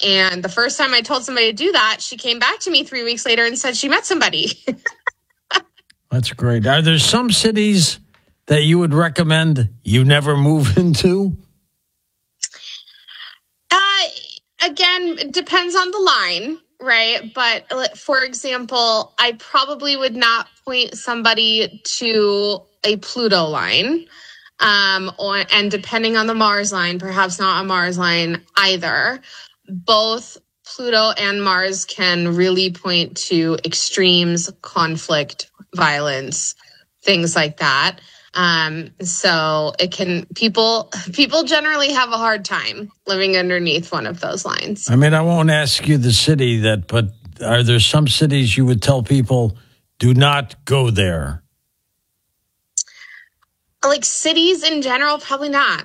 And the first time I told somebody to do that, she came back to me 3 weeks later and said she met somebody. That's great. Are there some cities that you would recommend you never move into? Again, it depends on the line, right? But for example, I probably would not point somebody to a Pluto line. And depending on the Mars line, perhaps not a Mars line either. Both Pluto and Mars can really point to extremes, conflict, violence, things like that. So it can, people generally have a hard time living underneath one of those lines. I mean, I won't ask you the city but are there some cities you would tell people do not go there? Like cities in general, probably not.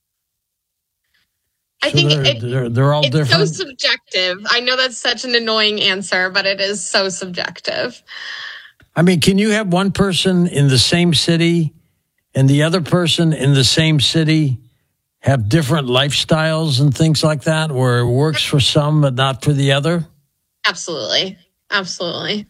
I think they're all different. It's so subjective. I know that's such an annoying answer, but it is so subjective. I mean, can you have one person in the same city and the other person in the same city have different lifestyles and things like that, where it works for some but not for the other? Absolutely. Absolutely.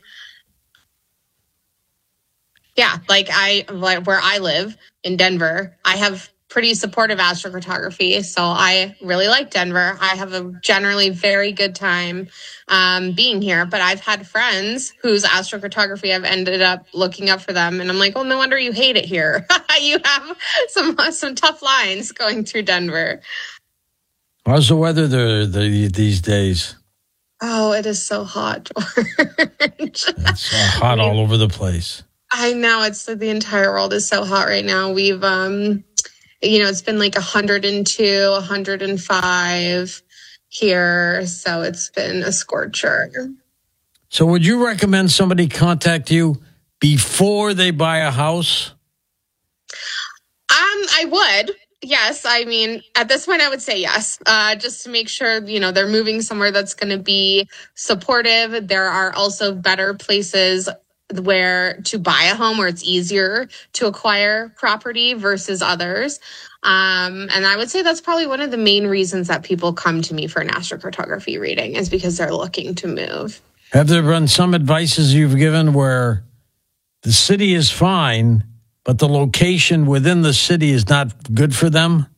Yeah, like where I live in Denver, I have pretty supportive astrocartography, so I really like Denver. I have a generally very good time being here, but I've had friends whose astrocartography I've ended up looking up for them, and I'm like, well, no wonder you hate it here. You have some tough lines going through Denver. How's the weather there these days? Oh, it is so hot, George. It's so hot all over the place. I know, it's the entire world is so hot right now. We've, it's been like 102, 105 here. So it's been a scorcher. So would you recommend somebody contact you before they buy a house? I would. Yes. I mean, at this point, I would say yes, just to make sure, they're moving somewhere that's going to be supportive. There are also better places where to buy a home where it's easier to acquire property versus others. And I would say that's probably one of the main reasons that people come to me for an astrocartography reading is because they're looking to move. Have there been some advices you've given where the city is fine, but the location within the city is not good for them?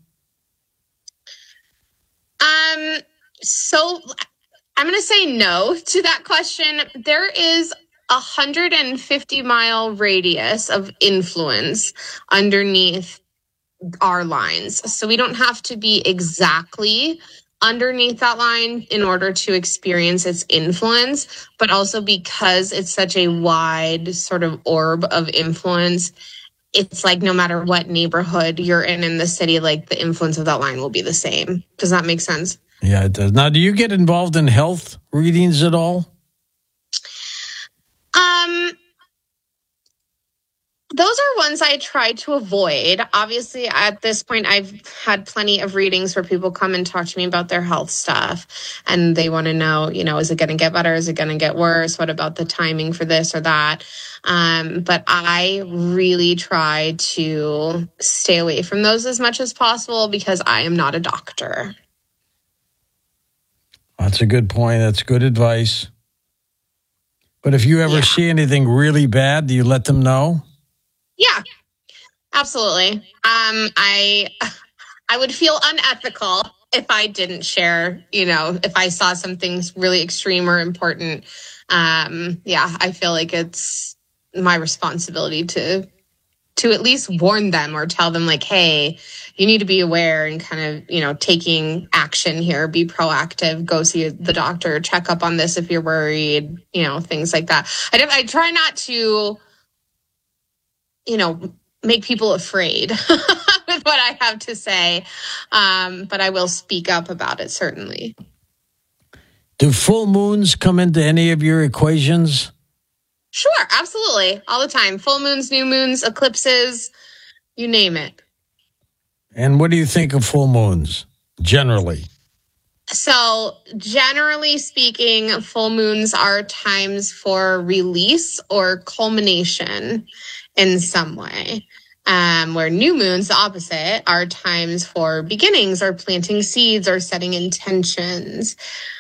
So I'm going to say no to that question. There is 150-mile radius of influence underneath our lines. So we don't have to be exactly underneath that line in order to experience its influence, but also because it's such a wide sort of orb of influence, it's like no matter what neighborhood you're in the city, like the influence of that line will be the same. Does that make sense? Yeah, it does. Now, do you get involved in health readings at all? Those are ones I try to avoid. Obviously, at this point, I've had plenty of readings where people come and talk to me about their health stuff. And they want to know, is it going to get better? Is it going to get worse? What about the timing for this or that? But I really try to stay away from those as much as possible because I am not a doctor. That's a good point. That's good advice. But if you ever see anything really bad, do you let them know? Yeah, absolutely. I would feel unethical if I didn't share, if I saw something really extreme or important. I feel like it's my responsibility to at least warn them or tell them like, hey, you need to be aware and kind of, taking action here, be proactive, go see the doctor, check up on this if you're worried, things like that. I try not to, make people afraid with what I have to say. But I will speak up about it, certainly. Do full moons come into any of your equations? Sure, absolutely. All the time. Full moons, new moons, eclipses, you name it. And what do you think of full moons, generally? So, generally speaking, full moons are times for release or culmination in some way. Where new moons, the opposite, are times for beginnings or planting seeds or setting intentions.